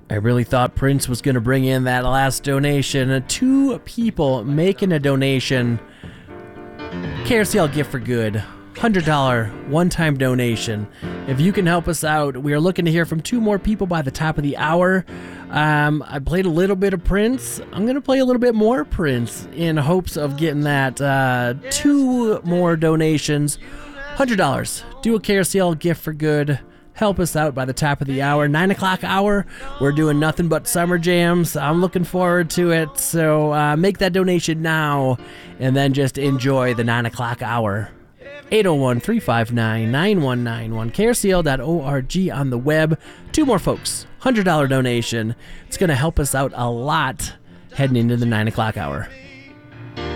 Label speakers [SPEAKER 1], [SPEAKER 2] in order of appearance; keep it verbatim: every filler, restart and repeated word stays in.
[SPEAKER 1] I really thought Prince was going to bring in that last donation. Two people making a donation. K R C L Gift for Good. one hundred dollars one-time donation. If you can help us out, we are looking to hear from two more people by the top of the hour. Um, I played a little bit of Prince. I'm going to play a little bit more Prince in hopes of getting that uh, two more donations. one hundred dollars. Do a K R C L Gift for Good. Help us out by the top of the hour. nine o'clock hour, we're doing nothing but summer jams. I'm looking forward to it. So uh, make that donation now and then just enjoy the nine o'clock hour. eight oh one, three five nine, nine one nine one, K R C L dot org on the web. Two more folks. one hundred dollars donation. It's going to help us out a lot heading into the nine o'clock hour.